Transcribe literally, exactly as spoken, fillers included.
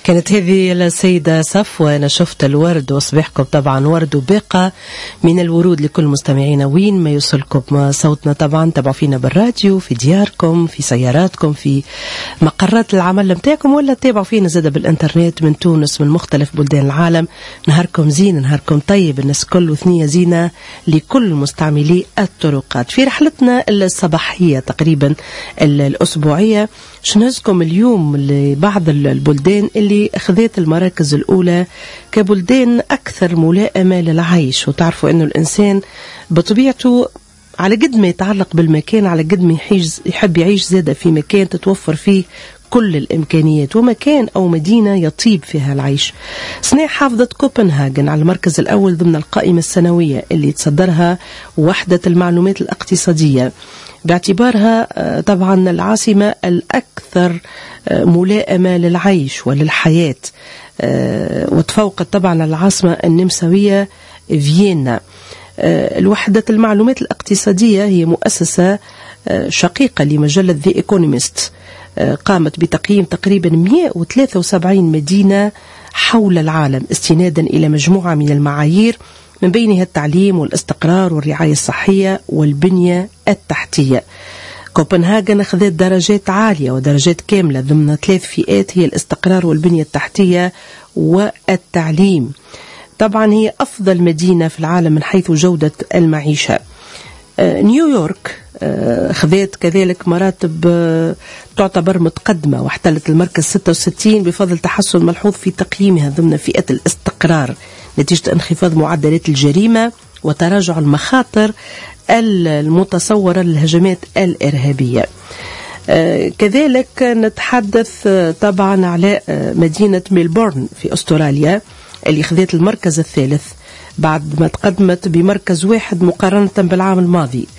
كانت هذه السيدة صفوة. أنا شفت الورد وصبحكم طبعا ورد وباقة من الورود لكل مستمعينا وين ما يوصلكم صوتنا. طبعا تابعوا فينا بالراديو، في دياركم، في سياراتكم، في مقرات العمل متاعكم، ولا تابعوا فينا زادة بالإنترنت من تونس من مختلف بلدان العالم. نهاركم زين، نهاركم طيب، الناس كل وثنية زينة لكل مستعملي الطرقات. في رحلتنا الصباحية تقريبا الأسبوعية شنهزكم اليوم لبعض البلدان اللي أخذت المراكز الأولى كبلدان أكثر ملائمة للعيش. وتعرفوا أنه الإنسان بطبيعته على قد ما يتعلق بالمكان على قد ما يحب يعيش زادة في مكان تتوفر فيه كل الإمكانيات، ومكان أو مدينة يطيب فيها العيش. صناع حافظة كوبنهاغن على المركز الأول ضمن القائمة السنوية اللي تصدرها وحدة المعلومات الاقتصادية باعتبارها طبعا العاصمة الأكثر ملائمة للعيش وللحياة، وتفوقت طبعا العاصمة النمساوية فيينا. الوحدة المعلومات الاقتصادية هي مؤسسة شقيقة لمجلة ذا إيكونوميست، قامت بتقييم تقريبا مئة وثلاثة وسبعين مدينة حول العالم استنادا إلى مجموعة من المعايير من بينها التعليم والاستقرار والرعاية الصحية والبنية التحتية. كوبنهاغن أخذت درجات عالية ودرجات كاملة ضمن ثلاث فئات هي الاستقرار والبنية التحتية والتعليم. طبعا هي أفضل مدينة في العالم من حيث جودة المعيشة. نيويورك أخذت كذلك مراتب تعتبر متقدمة واحتلت المركز ستة وستين بفضل تحسن ملحوظ في تقييمها ضمن فئة الاستقرار نتيجة انخفاض معدلات الجريمة وتراجع المخاطر المتصورة للهجمات الإرهابية. كذلك نتحدث طبعا على مدينة ميلبورن في أستراليا اللي أخذت المركز الثالث بعد ما تقدمت بمركز واحد مقارنة بالعام الماضي